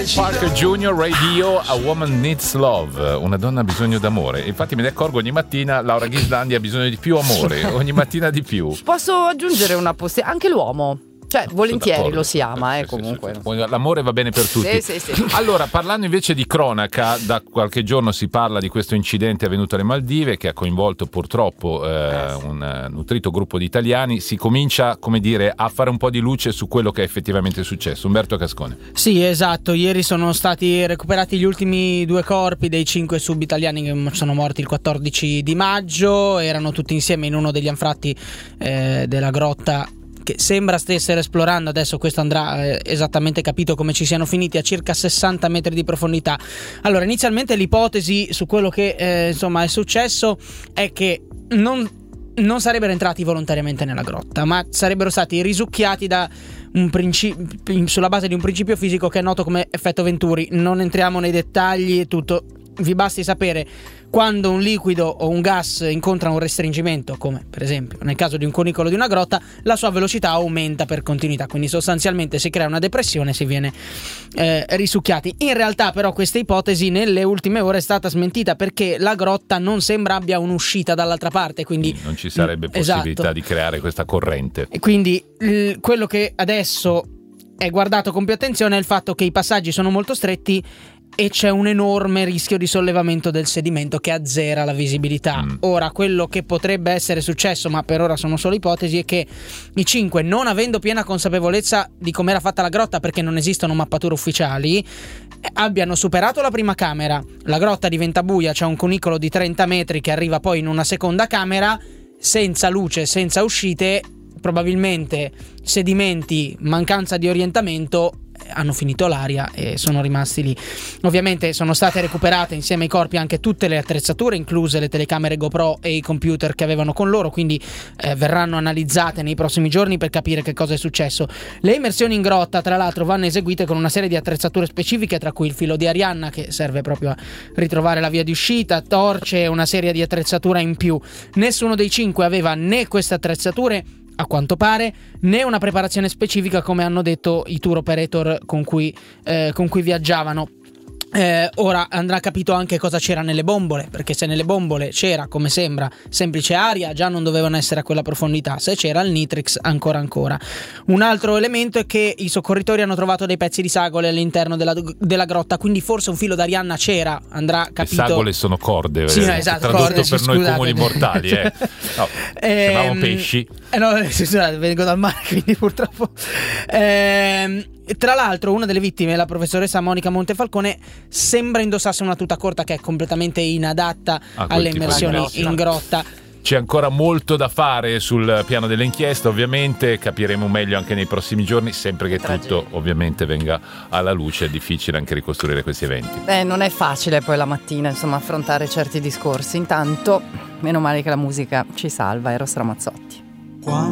Hyde Park Junior Radio, A Woman Needs Love, una donna ha bisogno d'amore. Infatti me ne accorgo ogni mattina, Laura Ghislandi ha bisogno di più amore, ogni mattina di più. Posso aggiungere una anche l'uomo. Cioè, volentieri lo si ama, sì, comunque. Sì. L'amore va bene per tutti. Sì. Allora, parlando invece di cronaca, da qualche giorno si parla di questo incidente avvenuto alle Maldive che ha coinvolto purtroppo un nutrito gruppo di italiani. Si comincia, come dire, a fare un po' di luce su quello che è effettivamente successo. Umberto Cascone. Sì, esatto. Ieri sono stati recuperati gli ultimi 2 corpi dei 5 sub-italiani che sono morti il 14 di maggio. Erano tutti insieme in uno degli anfratti della grotta che sembra stessero esplorando. Adesso questo andrà esattamente capito come ci siano finiti, a circa 60 metri di profondità. Allora, inizialmente l'ipotesi su quello che è successo è che non sarebbero entrati volontariamente nella grotta, ma sarebbero stati risucchiati da sulla base di un principio fisico che è noto come effetto Venturi. Non entriamo nei dettagli e tutto. Vi basti sapere quando un liquido o un gas incontra un restringimento, come per esempio nel caso di un cunicolo di una grotta, la sua velocità aumenta per continuità, quindi sostanzialmente si crea una depressione e si viene risucchiati. In realtà però questa ipotesi nelle ultime ore è stata smentita, perché la grotta non sembra abbia un'uscita dall'altra parte, quindi non ci sarebbe possibilità di creare questa corrente. E quindi quello che adesso è guardato con più attenzione è il fatto che i passaggi sono molto stretti e c'è un enorme rischio di sollevamento del sedimento che azzera la visibilità. Ora, quello che potrebbe essere successo, ma per ora sono solo ipotesi, è che i 5, non avendo piena consapevolezza di come era fatta la grotta, perché non esistono mappature ufficiali, abbiano superato la prima camera, la grotta diventa buia, c'è un cunicolo di 30 metri che arriva poi in una seconda camera, senza luce, senza uscite, probabilmente sedimenti, mancanza di orientamento, hanno finito l'aria e sono rimasti lì. Ovviamente sono state recuperate insieme ai corpi anche tutte le attrezzature, incluse le telecamere GoPro e i computer che avevano con loro, quindi verranno analizzate nei prossimi giorni per capire che cosa è successo. Le immersioni in grotta, tra l'altro, vanno eseguite con una serie di attrezzature specifiche, tra cui il filo di Arianna, che serve proprio a ritrovare la via di uscita, torce e una serie di attrezzature in più. Nessuno dei 5 aveva né queste attrezzature, a quanto pare, né una preparazione specifica, come hanno detto i tour operator con cui viaggiavano. Ora andrà capito anche cosa c'era nelle bombole, perché se nelle bombole c'era, come sembra, semplice aria, già non dovevano essere a quella profondità. Se c'era il nitrix, ancora. Un altro elemento è che i soccorritori hanno trovato dei pezzi di sagole all'interno della grotta, quindi forse un filo d'Arianna c'era, andrà capito. Le sagole sono corde, sì, no, esatto, tradotto corde, per noi comuni mortali, no, sembrano pesci. No, scusate, vengo dal mare, quindi purtroppo. Tra l'altro, una delle vittime, la professoressa Monica Montefalcone, sembra indossasse una tuta corta che è completamente inadatta alle immersioni in grotta. C'è ancora molto da fare sul piano dell'inchiesta, ovviamente capiremo meglio anche nei prossimi giorni, sempre che tutto ovviamente venga alla luce. È difficile anche ricostruire questi eventi. Non è facile poi la mattina, insomma, affrontare certi discorsi. Intanto, meno male che la musica ci salva. Eros Ramazzotti.